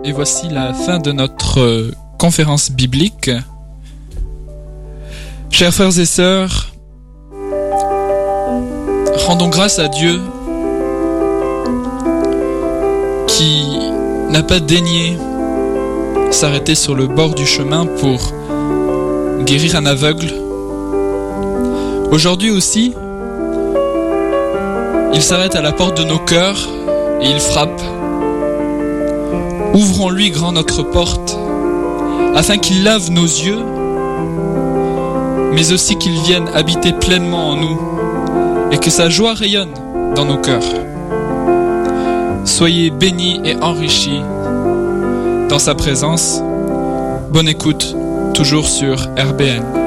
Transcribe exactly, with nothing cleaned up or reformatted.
Et voici la fin de notre euh, conférence biblique. Chers frères et sœurs, rendons grâce à Dieu qui n'a pas daigné s'arrêter sur le bord du chemin pour guérir un aveugle. Aujourd'hui aussi, il s'arrête à la porte de nos cœurs et il frappe. Ouvrons-lui grand notre porte, afin qu'il lave nos yeux, mais aussi qu'il vienne habiter pleinement en nous, et que sa joie rayonne dans nos cœurs. Soyez bénis et enrichis dans sa présence. Bonne écoute, toujours sur R B N.